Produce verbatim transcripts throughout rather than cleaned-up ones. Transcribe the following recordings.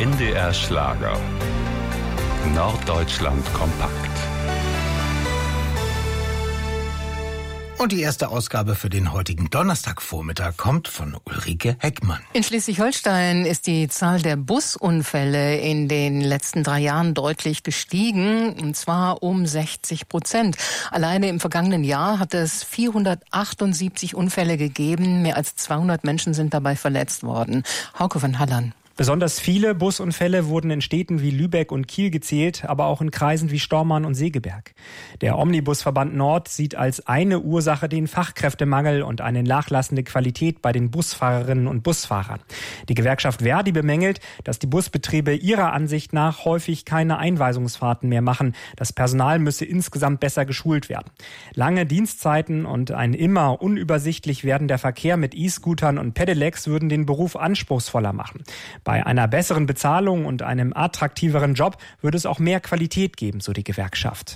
N D R Schlager. Norddeutschland kompakt. Und die erste Ausgabe für den heutigen Donnerstagvormittag kommt von Ulrike Heckmann. In Schleswig-Holstein ist die Zahl der Busunfälle in den letzten drei Jahren deutlich gestiegen, und zwar um sechzig Prozent. Alleine im vergangenen Jahr hat es vierhundertachtundsiebzig Unfälle gegeben. Mehr als zweihundert Menschen sind dabei verletzt worden. Hauke van Hallern. Besonders viele Busunfälle wurden in Städten wie Lübeck und Kiel gezählt, aber auch in Kreisen wie Stormarn und Segeberg. Der Omnibusverband Nord sieht als eine Ursache den Fachkräftemangel und eine nachlassende Qualität bei den Busfahrerinnen und Busfahrern. Die Gewerkschaft ver.di bemängelt, dass die Busbetriebe ihrer Ansicht nach häufig keine Einweisungsfahrten mehr machen. Das Personal müsse insgesamt besser geschult werden. Lange Dienstzeiten und ein immer unübersichtlich werdender Verkehr mit E-Scootern und Pedelecs würden den Beruf anspruchsvoller machen. Bei einer besseren Bezahlung und einem attraktiveren Job würde es auch mehr Qualität geben, so die Gewerkschaft.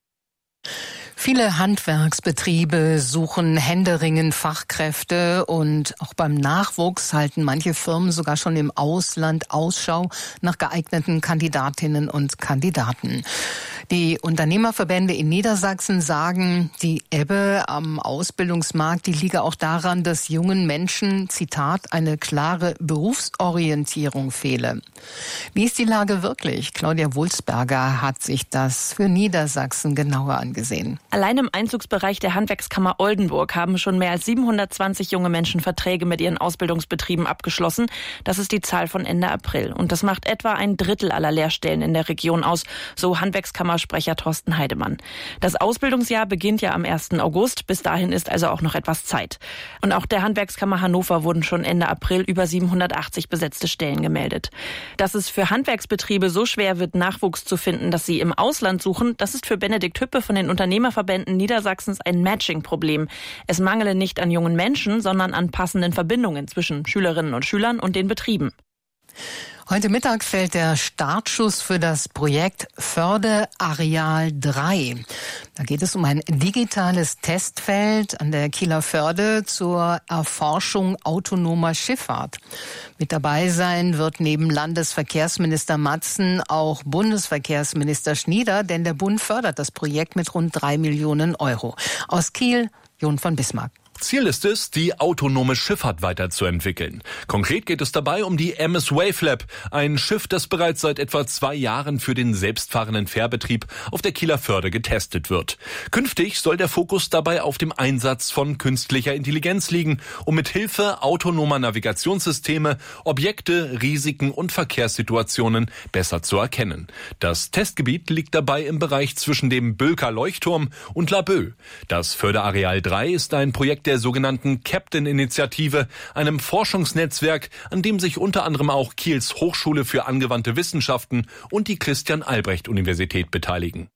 Viele Handwerksbetriebe suchen händeringend Fachkräfte, und auch beim Nachwuchs halten manche Firmen sogar schon im Ausland Ausschau nach geeigneten Kandidatinnen und Kandidaten. Die Unternehmerverbände in Niedersachsen sagen, die Ebbe am Ausbildungsmarkt, die liege auch daran, dass jungen Menschen, Zitat, eine klare Berufsorientierung fehle. Wie ist die Lage wirklich? Claudia Wulsberger hat sich das für Niedersachsen genauer angesehen. Allein im Einzugsbereich der Handwerkskammer Oldenburg haben schon mehr als siebenhundertzwanzig junge Menschen Verträge mit ihren Ausbildungsbetrieben abgeschlossen. Das ist die Zahl von Ende April. Und das macht etwa ein Drittel aller Lehrstellen in der Region aus, so Handwerkskammersprecher Thorsten Heidemann. Das Ausbildungsjahr beginnt ja am ersten August. Bis dahin ist also auch noch etwas Zeit. Und auch der Handwerkskammer Hannover wurden schon Ende April über siebenhundertachtzig besetzte Stellen gemeldet. Dass es für Handwerksbetriebe so schwer wird, Nachwuchs zu finden, dass sie im Ausland suchen, das ist für Benedikt Hüppe von den Unternehmerverbänden Niedersachsens ein Matching-Problem. Es mangele nicht an jungen Menschen, sondern an passenden Verbindungen zwischen Schülerinnen und Schülern und den Betrieben. Heute Mittag fällt der Startschuss für das Projekt Förde-Areal drei. Da geht es um ein digitales Testfeld an der Kieler Förde zur Erforschung autonomer Schifffahrt. Mit dabei sein wird neben Landesverkehrsminister Matzen auch Bundesverkehrsminister Schnieder, denn der Bund fördert das Projekt mit rund drei Millionen Euro. Aus Kiel, Jon von Bismarck. Ziel ist es, die autonome Schifffahrt weiterzuentwickeln. Konkret geht es dabei um die M S Wavelab, ein Schiff, das bereits seit etwa zwei Jahren für den selbstfahrenden Fährbetrieb auf der Kieler Förde getestet wird. Künftig soll der Fokus dabei auf dem Einsatz von künstlicher Intelligenz liegen, um mit Hilfe autonomer Navigationssysteme Objekte, Risiken und Verkehrssituationen besser zu erkennen. Das Testgebiet liegt dabei im Bereich zwischen dem Bölker Leuchtturm und Laboe. Das Förde-Areal drei ist ein Projekt der sogenannten Captain-Initiative, einem Forschungsnetzwerk, an dem sich unter anderem auch Kiels Hochschule für angewandte Wissenschaften und die Christian-Albrecht-Universität beteiligen.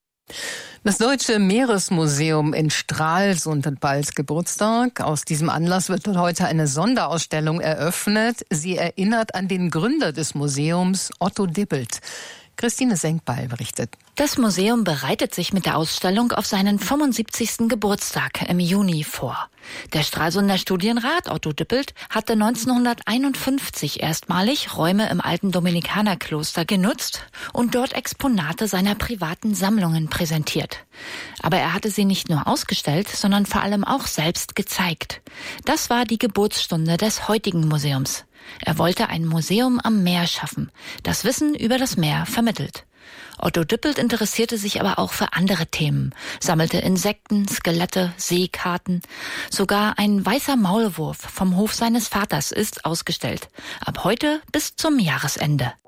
Das Deutsche Meeresmuseum in Stralsund hat bald Geburtstag. Aus diesem Anlass wird dort heute eine Sonderausstellung eröffnet. Sie erinnert an den Gründer des Museums, Otto Dippelt. Christine Senkbeil berichtet. Das Museum bereitet sich mit der Ausstellung auf seinen fünfundsiebzigsten Geburtstag im Juni vor. Der Stralsunder Studienrat Otto Dippelt hatte neunzehnhunderteinundfünfzig erstmalig Räume im alten Dominikanerkloster genutzt und dort Exponate seiner privaten Sammlungen präsentiert. Aber er hatte sie nicht nur ausgestellt, sondern vor allem auch selbst gezeigt. Das war die Geburtsstunde des heutigen Museums. Er wollte ein Museum am Meer schaffen, das Wissen über das Meer vermittelt. Otto Dippelt interessierte sich aber auch für andere Themen, sammelte Insekten, Skelette, Seekarten. Sogar ein weißer Maulwurf vom Hof seines Vaters ist ausgestellt. Ab heute bis zum Jahresende.